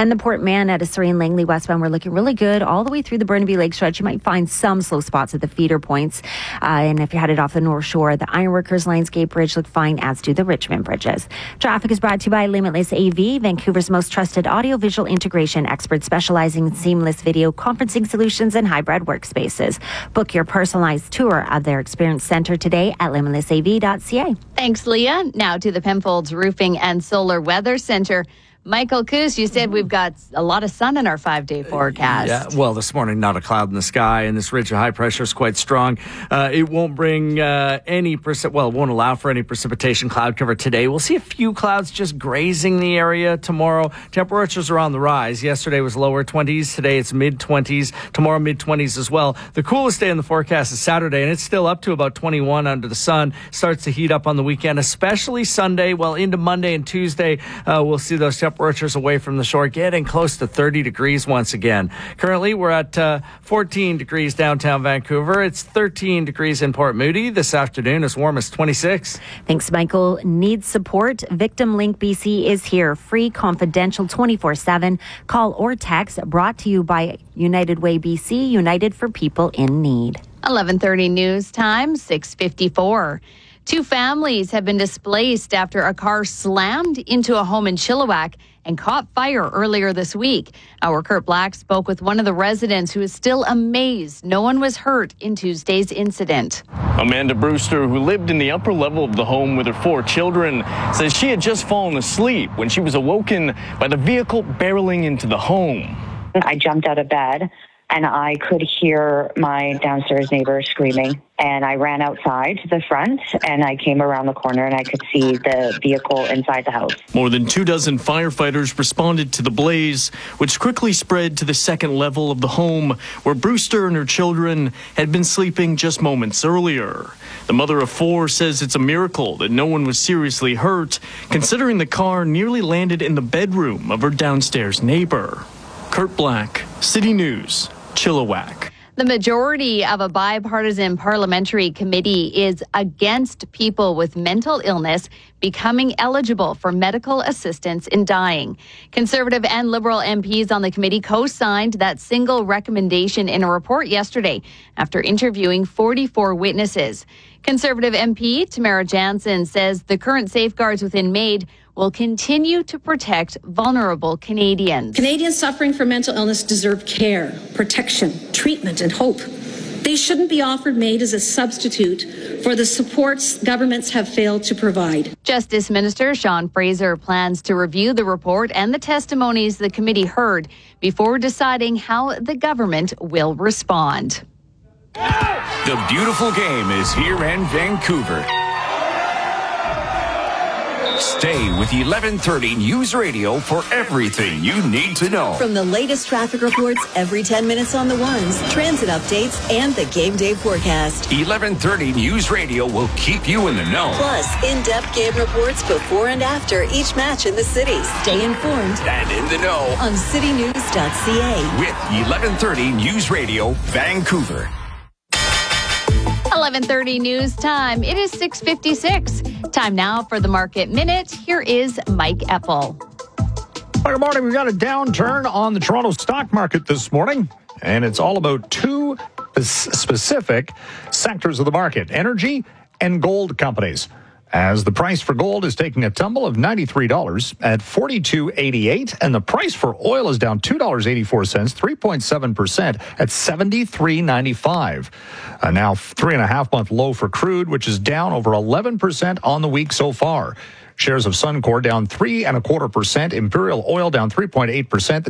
And the Port Manette, Surrey and Langley westbound, we're looking really good all the way through the Burnaby Lake stretch. You might find some slow spots at the feeder points. And if you're headed off the North Shore, the Ironworkers Lionsgate Bridge look fine, as do the Richmond bridges. Traffic is brought to you by Limitless AV, Vancouver's most trusted audio-visual integration expert, specializing in seamless video conferencing solutions and hybrid workspaces. Book your personalized tour of their experience center today at limitlessav.ca. Thanks, Leah. Now to the Penfolds Roofing and Solar Weather Center. Michael Coos, you said we've got a lot of sun in our 5-day forecast. Yeah, well, this morning, not a cloud in the sky, and this ridge of high pressure is quite strong. It won't bring it won't allow for any precipitation cloud cover today. We'll see a few clouds just grazing the area tomorrow. Temperatures are on the rise. Yesterday was lower 20s. Today it's mid-20s. Tomorrow, mid-20s as well. The coolest day in the forecast is Saturday, and it's still up to about 21 under the sun. Starts to heat up on the weekend, especially Sunday. Well, into Monday and Tuesday, we'll see those temperatures away from the shore getting close to 30 degrees once again. Currently, we're at 14 degrees downtown Vancouver. It's 13 degrees in Port Moody. This afternoon, as warm as 26. Thanks, Michael. Need support? Victim Link BC is here. Free, confidential, 24/7. Call or text. Brought to you by United Way BC, United for People in Need. 11:30 news time, 6:54. 2 families have been displaced after a car slammed into a home in Chilliwack and caught fire earlier this week. Our Kurt Black spoke with one of the residents who is still amazed no one was hurt in Tuesday's incident. Amanda Brewster, who lived in the upper level of the home with her 4 children, says she had just fallen asleep when she was awoken by the vehicle barreling into the home. I jumped out of bed and I could hear my downstairs neighbor screaming. And I ran outside to the front and I came around the corner and I could see the vehicle inside the house. More than 24 firefighters responded to the blaze, which quickly spread to the second level of the home where Brewster and her children had been sleeping just moments earlier. The mother of 4 says it's a miracle that no one was seriously hurt, considering the car nearly landed in the bedroom of her downstairs neighbor. Kurt Black, City News, Chilliwack. The majority of a bipartisan parliamentary committee is against people with mental illness becoming eligible for medical assistance in dying. Conservative and Liberal MPs on the committee co-signed that single recommendation in a report yesterday after interviewing 44 witnesses. Conservative MP Tamara Jansen says the current safeguards within MAID will continue to protect vulnerable Canadians. Canadians suffering from mental illness deserve care, protection, treatment, and hope. They shouldn't be offered MAID as a substitute for the supports governments have failed to provide. Justice Minister Sean Fraser plans to review the report and the testimonies the committee heard before deciding how the government will respond. The beautiful game is here in Vancouver. Stay with 1130 News Radio for everything you need to know. From the latest traffic reports every 10 minutes on the ones, transit updates, and the game day forecast. 1130 News Radio will keep you in the know. Plus, in-depth game reports before and after each match in the city. Stay informed and in the know on citynews.ca. With 1130 News Radio, Vancouver. 11:30 news time. It is 6:56. Time now for the Market Minute. Here is Mike Eppel. Good morning. We've got a downturn on the Toronto stock market this morning, and it's all about 2 specific sectors of the market: energy and gold companies. As the price for gold is taking a tumble of $93 at $42.88, and the price for oil is down $2.84, 3.7% at $73.95. Now 3.5-month low for crude, which is down over 11% on the week so far. Shares of Suncor down 3.25%, Imperial Oil down 3.8%.